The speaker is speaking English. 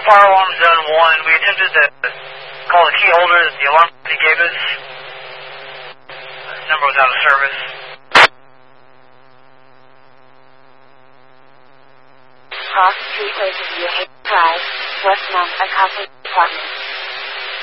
Fire alarm zone 1. We attempted to call the key holder that the alarm company gave us. The number was out of service. Cross Street, Lakeview, Drive, West Mount, Acoustic Department.